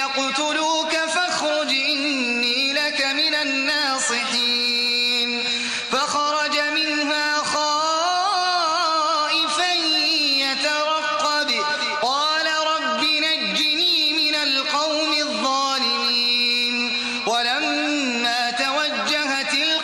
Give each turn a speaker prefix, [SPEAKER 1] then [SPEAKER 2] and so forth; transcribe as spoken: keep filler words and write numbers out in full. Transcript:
[SPEAKER 1] يقتلوك فاخرج إني لك من الناصحين فخرج منها خائفا يترقب